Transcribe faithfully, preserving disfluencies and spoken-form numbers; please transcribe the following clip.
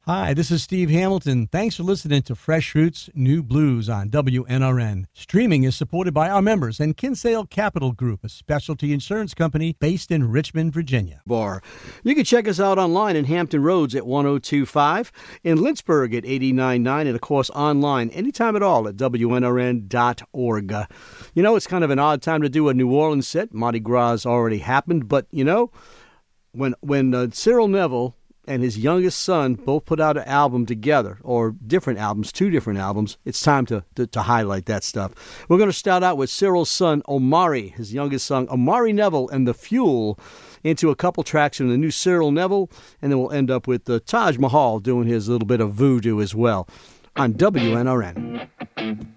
Hi, this is Steve Hamilton. Thanks for listening to Fresh Roots New Blues on W N R N. Streaming is supported by our members and Kinsale Capital Group, a specialty insurance company based in Richmond, Virginia. Bar. You can check us out online in Hampton Roads at one oh two five, in Lynchburg at eighty-nine nine, and of course online anytime at all at W N R N dot org. You know, it's kind of an odd time to do a New Orleans set. Mardi Gras already happened, but you know, when when uh, Cyril Neville and his youngest son both put out an album together, or different albums, two different albums, it's time to, to, to highlight that stuff. We're going to start out with Cyril's son, Omari, his youngest son, Omari Neville, and The Fuel, into a couple tracks from the new Cyril Neville, and then we'll end up with uh, Taj Mahal doing his little bit of voodoo as well on W N R N.